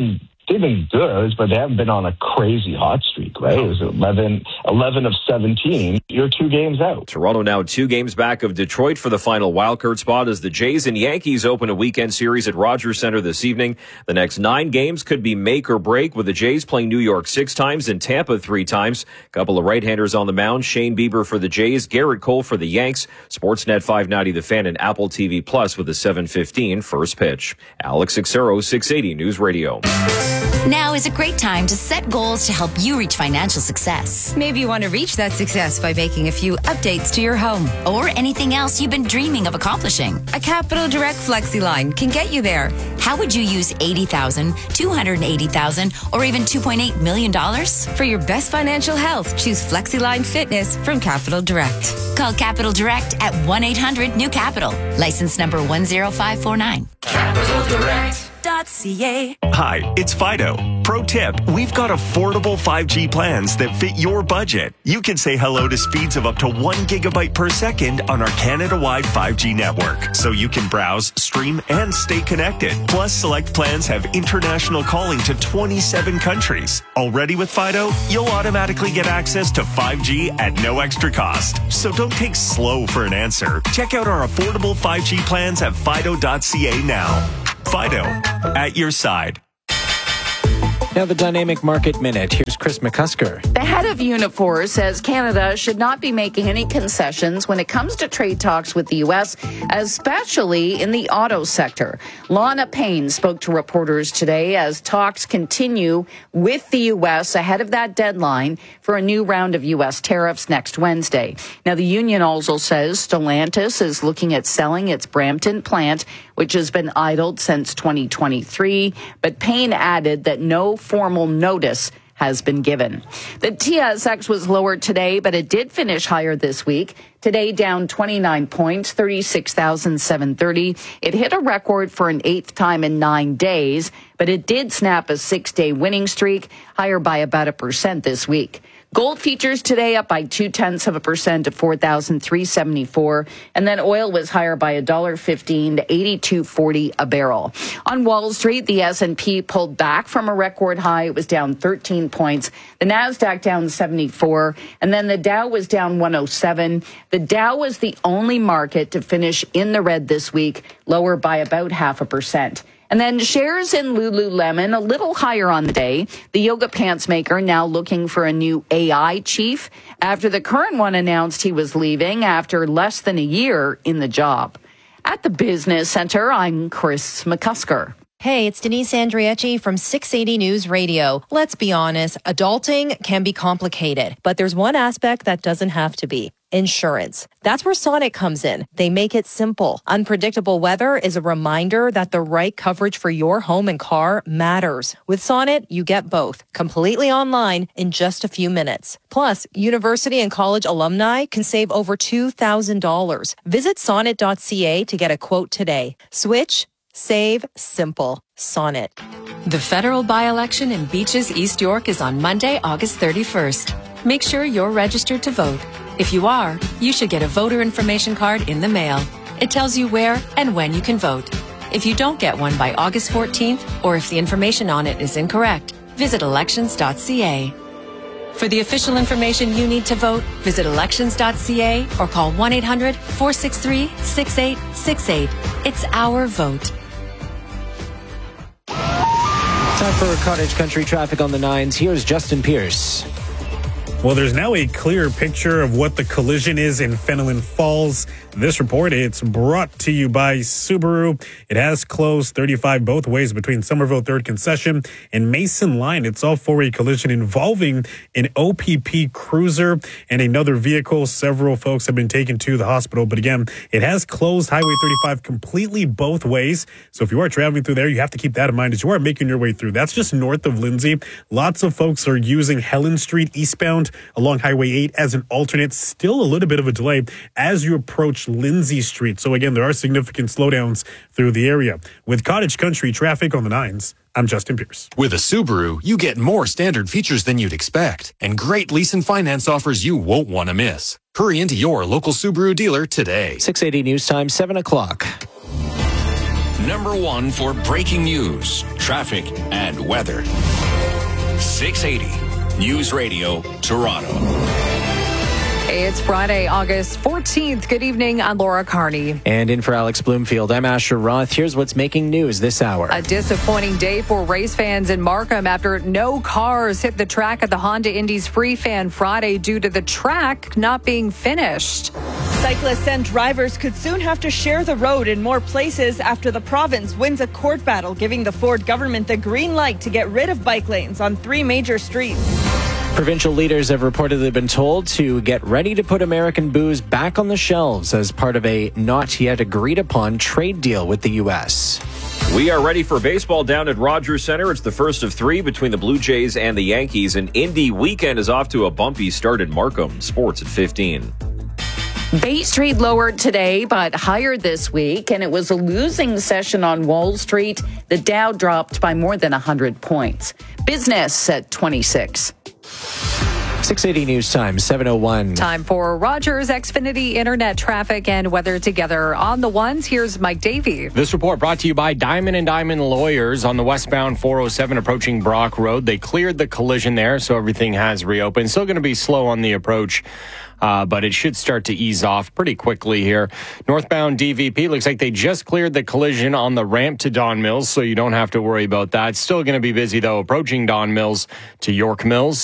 they've been good, but they haven't been on a crazy hot streak, right? It was eleven, eleven of seventeen. You're two games out. Toronto now two games back of Detroit for the final wildcard spot as the Jays and Yankees open a weekend series at Rogers Center this evening. The next nine games could be make or break, with the Jays playing New York six times and Tampa three times. A couple of right-handers on the mound. Shane Bieber for the Jays, Garrett Cole for the Yanks. Sportsnet five ninety The Fan and Apple T V Plus with the seven fifteen first pitch. Alex Xero, six eighty News Radio. Now is a great time to set goals to help you reach financial success. Maybe you want to reach that success by making a few updates to your home. Or anything else you've been dreaming of accomplishing. A Capital Direct FlexiLine can get you there. How would you use eighty thousand dollars, two hundred eighty thousand dollars, or even two point eight million dollars? For your best financial health, choose FlexiLine Fitness from Capital Direct. Call Capital Direct at one eight hundred new capital. License number one zero five four nine. Capital Direct. .ca. Hi, it's Fido. Pro tip, we've got affordable five G plans that fit your budget. You can say hello to speeds of up to one gigabyte per second on our Canada-wide five G network, so you can browse, stream, and stay connected. Plus, select plans have international calling to twenty-seven countries. Already with Fido, you'll automatically get access to five G at no extra cost. So don't take slow for an answer. Check out our affordable five G plans at Fido dot C A now. Fido, at your side. Now the Dynamic Market Minute. Here's Chris McCusker. The head of Unifor says Canada should not be making any concessions when it comes to trade talks with the U S, especially in the auto sector. Lana Payne spoke to reporters today as talks continue with the U S ahead of that deadline for a new round of U S tariffs next Wednesday. Now, the union also says Stellantis is looking at selling its Brampton plant, which has been idled since twenty twenty-three. But Payne added that no formal notice has been given. The T S X was lower today, but it did finish higher this week. Today down twenty-nine points, thirty-six thousand seven hundred thirty. It hit a record for an eighth time in nine days, but it did snap a six-day winning streak, higher by about a percent this week. Gold features today up by two-tenths of a percent to four thousand three hundred seventy-four, and then oil was higher by one dollar fifteen to eighty-two forty a barrel. On Wall Street, the S and P pulled back from a record high. It was down thirteen points. The Nasdaq down seventy-four, and then the Dow was down one oh seven. The Dow was the only market to finish in the red this week, lower by about half a percent. And then shares in Lululemon, a little higher on the day. The yoga pants maker now looking for a new A I chief after the current one announced he was leaving after less than a year in the job. At the Business Center, I'm Chris McCusker. Hey, it's Denise Andriecci from six eighty News Radio. Let's be honest, adulting can be complicated, but there's one aspect that doesn't have to be. Insurance. That's where Sonnet comes in. They make it simple. Unpredictable weather is a reminder that the right coverage for your home and car matters. With Sonnet, you get both, completely online in just a few minutes. Plus, university and college alumni can save over two thousand dollars. Visit sonnet dot c a to get a quote today. Switch, save, simple. Sonnet. The federal by-election in Beaches, East York is on Monday, August thirty-first. Make sure you're registered to vote. If you are, you should get a voter information card in the mail. It tells you where and when you can vote. If you don't get one by August fourteenth, or if the information on it is incorrect, visit elections dot c a. For the official information you need to vote, visit elections dot c a or call one eight hundred four six three six eight six eight. It's our vote. Time for Cottage Country traffic on the nines. Here's Justin Pierce. Well, there's now a clear picture of what the collision is in Fenelon Falls. This report, it's brought to you by Subaru. It has closed thirty-five both ways between Somerville third Concession and Mason Line. It's all for a collision involving an O P P cruiser and another vehicle. Several folks have been taken to the hospital, but again, it has closed Highway thirty-five completely both ways. So if you are traveling through there, you have to keep that in mind as you are making your way through. That's just north of Lindsay. Lots of folks are using Helen Street eastbound along Highway eight as an alternate. Still a little bit of a delay as you approach Lindsay Street. So again, there are significant slowdowns through the area. With Cottage Country traffic on the nines, I'm Justin Pierce. With a Subaru, you get more standard features than you'd expect and great lease and finance offers you won't want to miss. Hurry into your local Subaru dealer today. six eighty News Time, seven o'clock. number one for breaking news, traffic, and weather. six eighty News Radio, Toronto. Hey, it's Friday, August fourteenth. Good evening. I'm Laura Carney. And in for Alex Bloomfield, I'm Asher Roth. Here's what's making news this hour. A disappointing day for race fans in Markham after no cars hit the track at the Honda Indy's Free Fan Friday due to the track not being finished. Cyclists and drivers could soon have to share the road in more places after the province wins a court battle, giving the Ford government the green light to get rid of bike lanes on three major streets. Provincial leaders have reportedly been told to get ready to put American booze back on the shelves as part of a not yet agreed upon trade deal with the U S. We are ready for baseball down at Rogers Center. It's the first of three between the Blue Jays and the Yankees. An Indy weekend is off to a bumpy start at Markham. Sports at fifteen. Bay Street lowered today, but higher this week, and it was a losing session on Wall Street. The Dow dropped by more than one hundred points. Business at twenty-six. six eighty News Time, seven oh one. Time for Rogers Xfinity Internet traffic and weather together. On the ones, here's Mike Davey. This report brought to you by Diamond and Diamond Lawyers on the westbound four oh seven approaching Brock Road. They cleared the collision there, so everything has reopened. Still going to be slow on the approach. Uh, but it should start to ease off pretty quickly here. Northbound D V P looks like they just cleared the collision on the ramp to Don Mills, so you don't have to worry about that. Still going to be busy, though, approaching Don Mills to York Mills.